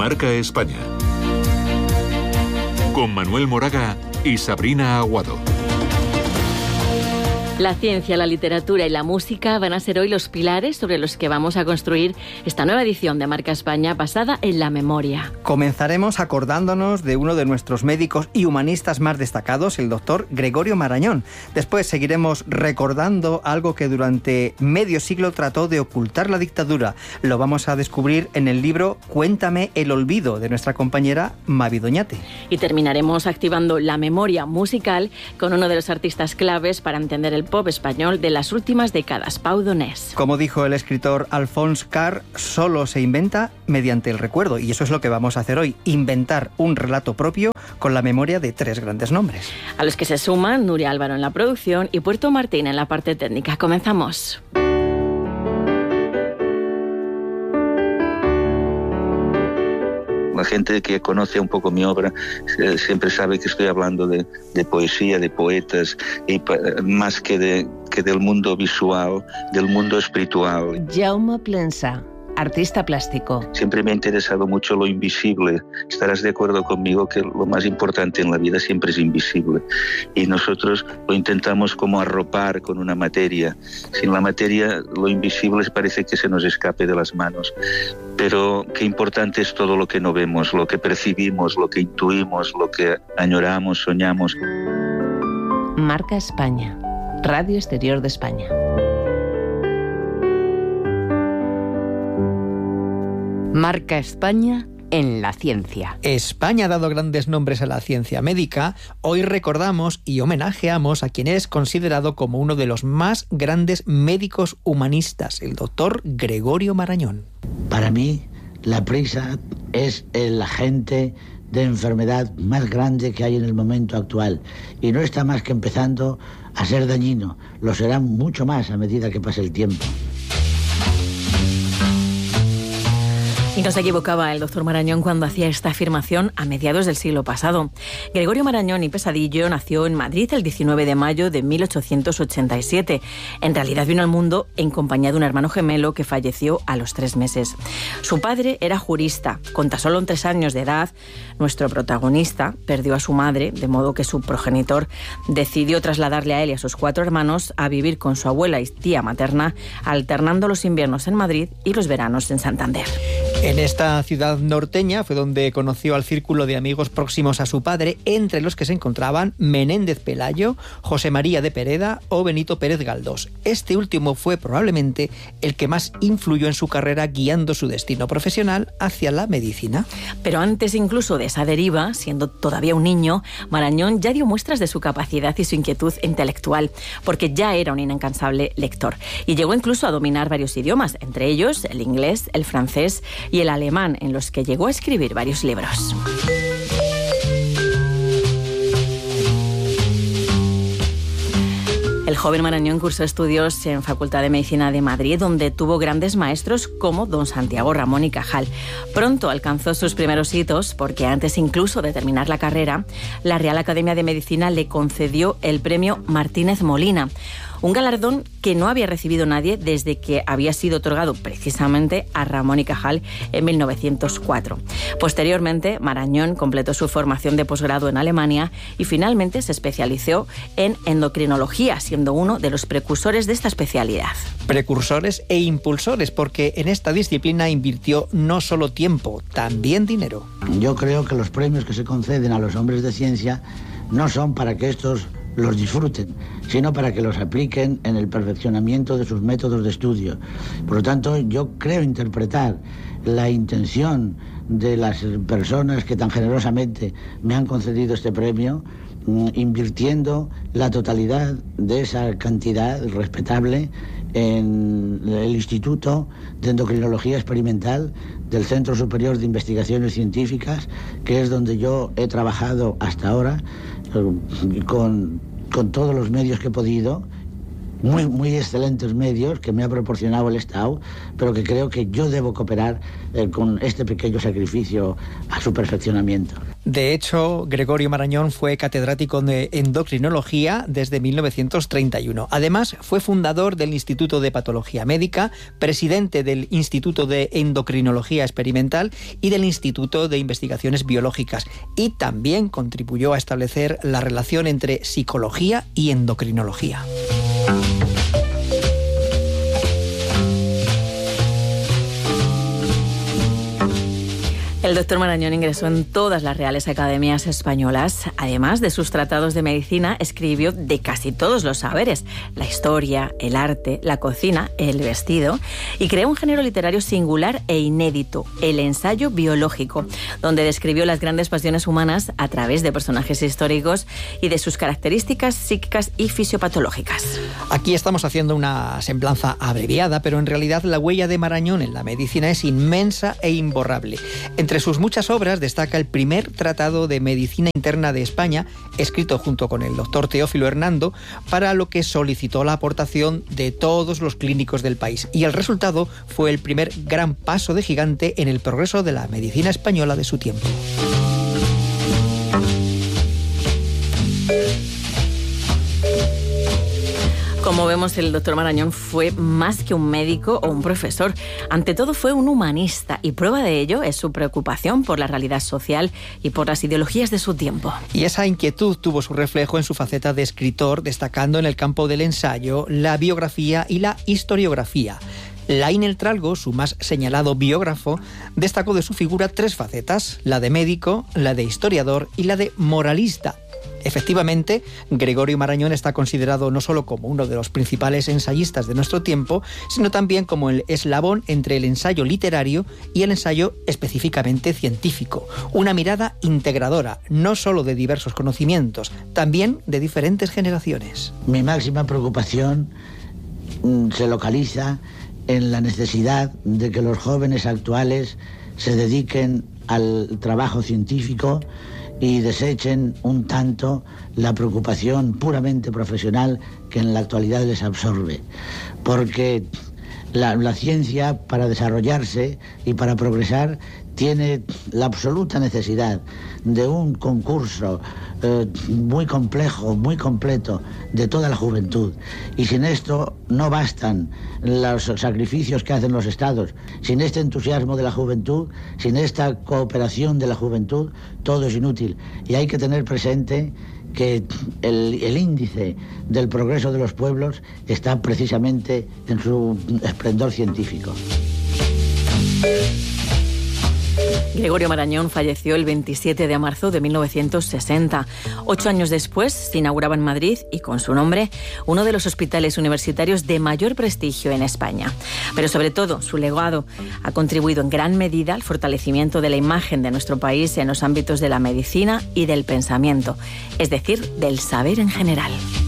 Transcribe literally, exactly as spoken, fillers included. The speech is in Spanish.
Marca España. Con Manuel Moraga y Sabrina Aguado. La ciencia, la literatura y la música van a ser hoy los pilares sobre los que vamos a construir esta nueva edición de Marca España basada en la memoria. Comenzaremos acordándonos de uno de nuestros médicos y humanistas más destacados, el doctor Gregorio Marañón. Después seguiremos recordando algo que durante medio siglo trató de ocultar la dictadura. Lo vamos a descubrir en el libro Cuéntame el olvido, de nuestra compañera Mavi Doñate. Y terminaremos activando la memoria musical con uno de los artistas claves para entender el pop español de las últimas décadas, Pau Donés. Como dijo el escritor Alphonse Karr, solo se inventa mediante el recuerdo, y eso es lo que vamos a hacer hoy, inventar un relato propio con la memoria de tres grandes nombres. A los que se suman Nuria Álvaro en la producción y Puerto Martín en la parte técnica. Comenzamos. La gente que conoce un poco mi obra eh, siempre sabe que estoy hablando de, de poesía, de poetas, y pa, más que, de, que del mundo visual, del mundo espiritual. Jaume Plensa, artista plástico. Siempre me ha interesado mucho lo invisible. Estarás de acuerdo conmigo que lo más importante en la vida siempre es invisible. Y nosotros lo intentamos como arropar con una materia. Sin la materia, lo invisible parece que se nos escape de las manos. Pero qué importante es todo lo que no vemos, lo que percibimos, lo que intuimos, lo que añoramos, soñamos. Marca España, Radio Exterior de España. Marca España en la ciencia. España ha dado grandes nombres a la ciencia médica. Hoy recordamos y homenajeamos a quien es considerado como uno de los más grandes médicos humanistas, el doctor Gregorio Marañón. Para mí, la prisa es el agente de enfermedad más grande que hay en el momento actual, y no está más que empezando a ser dañino. Lo será mucho más a medida que pase el tiempo. Y no se equivocaba el doctor Marañón cuando hacía esta afirmación a mediados del siglo pasado. Gregorio Marañón y Pesadillo nació en Madrid el diecinueve de mayo de mil ochocientos ochenta y siete. En realidad vino al mundo en compañía de un hermano gemelo que falleció a los tres meses. Su padre era jurista. Con tan solo tres años de edad, nuestro protagonista perdió a su madre, de modo que su progenitor decidió trasladarle a él y a sus cuatro hermanos a vivir con su abuela y tía materna, alternando los inviernos en Madrid y los veranos en Santander. En esta ciudad norteña fue donde conoció al círculo de amigos próximos a su padre, entre los que se encontraban Menéndez Pelayo, José María de Pereda o Benito Pérez Galdós. Este último fue probablemente el que más influyó en su carrera, guiando su destino profesional hacia la medicina. Pero antes incluso de esa deriva, siendo todavía un niño, Marañón ya dio muestras de su capacidad y su inquietud intelectual, porque ya era un incansable lector. Y llegó incluso a dominar varios idiomas, entre ellos el inglés, el francés y el alemán, en los que llegó a escribir varios libros. El joven Marañón cursó estudios en Facultad de Medicina de Madrid, donde tuvo grandes maestros como don Santiago Ramón y Cajal. Pronto alcanzó sus primeros hitos porque antes incluso de terminar la carrera, la Real Academia de Medicina le concedió el premio Martínez Molina, un galardón que no había recibido nadie desde que había sido otorgado precisamente a Ramón y Cajal en mil novecientos cuatro. Posteriormente, Marañón completó su formación de posgrado en Alemania y finalmente se especializó en endocrinología, siendo uno de los precursores de esta especialidad. Precursores e impulsores, porque en esta disciplina invirtió no solo tiempo, también dinero. Yo creo que los premios que se conceden a los hombres de ciencia no son para que estos los disfruten, sino para que los apliquen en el perfeccionamiento de sus métodos de estudio. Por lo tanto, yo creo interpretar la intención de las personas que tan generosamente me han concedido este premio, invirtiendo la totalidad de esa cantidad respetable en el Instituto de Endocrinología Experimental del Centro Superior de Investigaciones Científicas, que es donde yo he trabajado hasta ahora con, con todos los medios que he podido, muy, muy excelentes medios que me ha proporcionado el Estado, pero que creo que yo debo cooperar eh, con este pequeño sacrificio a su perfeccionamiento. De hecho, Gregorio Marañón fue catedrático de endocrinología desde mil novecientos treinta y uno. Además, fue fundador del Instituto de Patología Médica, presidente del Instituto de Endocrinología Experimental y del Instituto de Investigaciones Biológicas, y también contribuyó a establecer la relación entre psicología y endocrinología. El doctor Marañón ingresó en todas las reales academias españolas. Además de sus tratados de medicina, escribió de casi todos los saberes: la historia, el arte, la cocina, el vestido, y creó un género literario singular e inédito, el ensayo biológico, donde describió las grandes pasiones humanas a través de personajes históricos y de sus características psíquicas y fisiopatológicas. Aquí estamos haciendo una semblanza abreviada, pero en realidad la huella de Marañón en la medicina es inmensa e imborrable. Entre sus muchas obras destaca el primer tratado de medicina interna de España, escrito junto con el doctor Teófilo Hernando, para lo que solicitó la aportación de todos los clínicos del país. Y el resultado fue el primer gran paso de gigante en el progreso de la medicina española de su tiempo. Como vemos, el doctor Marañón fue más que un médico o un profesor. Ante todo, fue un humanista, y prueba de ello es su preocupación por la realidad social y por las ideologías de su tiempo. Y esa inquietud tuvo su reflejo en su faceta de escritor, destacando en el campo del ensayo, la biografía y la historiografía. Laínez Tralgo, su más señalado biógrafo, destacó de su figura tres facetas: la de médico, la de historiador y la de moralista. Efectivamente, Gregorio Marañón está considerado no solo como uno de los principales ensayistas de nuestro tiempo, sino también como el eslabón entre el ensayo literario y el ensayo específicamente científico. Una mirada integradora, no solo de diversos conocimientos, también de diferentes generaciones. Mi máxima preocupación mm, se localiza en la necesidad de que los jóvenes actuales se dediquen al trabajo científico y desechen un tanto la preocupación puramente profesional que en la actualidad les absorbe. Porque la, la ciencia, para desarrollarse y para progresar, tiene la absoluta necesidad de un concurso eh, muy complejo, muy completo, de toda la juventud. Y sin esto no bastan los sacrificios que hacen los estados. Sin este entusiasmo de la juventud, sin esta cooperación de la juventud, todo es inútil. Y hay que tener presente que el, el índice del progreso de los pueblos está precisamente en su esplendor científico. Gregorio Marañón falleció el veintisiete de marzo de mil novecientos sesenta. Ocho años después se inauguraba en Madrid, y con su nombre, uno de los hospitales universitarios de mayor prestigio en España. Pero sobre todo, su legado ha contribuido en gran medida al fortalecimiento de la imagen de nuestro país en los ámbitos de la medicina y del pensamiento, es decir, del saber en general.